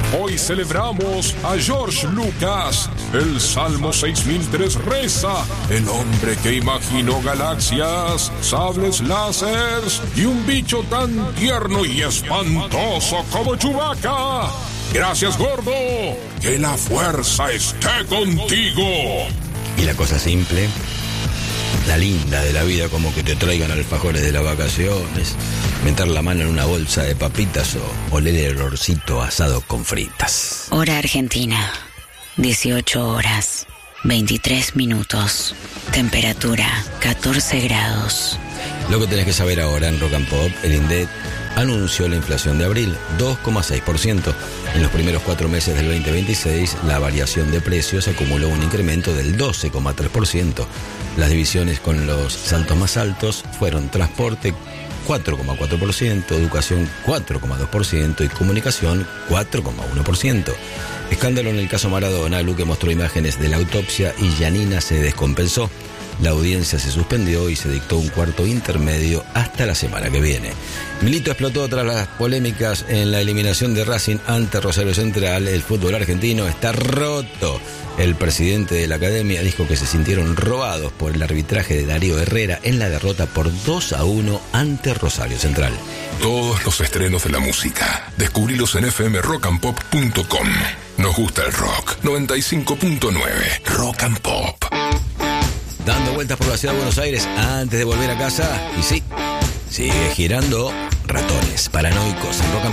Hoy celebramos a George Lucas. El Salmo 6003 reza: el hombre que imaginó galaxias, sables láseres y un bicho tan tierno y espantoso como Chewbacca. Gracias, gordo. Que la fuerza esté contigo. Y la cosa simple, la linda de la vida, como que te traigan alfajores de las vacaciones, meter la mano en una bolsa de papitas o oler el olorcito asado con fritas. Hora Argentina, 18 horas, 23 minutos. Temperatura, 14 grados. Lo que tenés que saber ahora en Rock and Pop, el INDEC anunció la inflación de abril, 2,6%. En los primeros 4 meses del 2026, la variación de precios acumuló un incremento del 12,3%. Las divisiones con los saltos más altos fueron transporte, 4,4%, educación, 4,2% y comunicación, 4,1%. Escándalo en el caso Maradona. Luque mostró imágenes de la autopsia y Giannina se descompensó. La audiencia se suspendió y se dictó un cuarto intermedio hasta la semana que viene. Milito explotó tras las polémicas en la eliminación de Racing ante Rosario Central. El fútbol argentino está roto. El presidente de la academia dijo que se sintieron robados por el arbitraje de Darío Herrera en la derrota por 2-1 ante Rosario Central. Todos los estrenos de la música, descubrilos en fmrockandpop.com. Nos gusta el rock. 95.9 Rock and Pop. Dando vueltas por la ciudad de Buenos Aires antes de volver a casa. Y sí, sigue girando Ratones Paranoicos en Rock and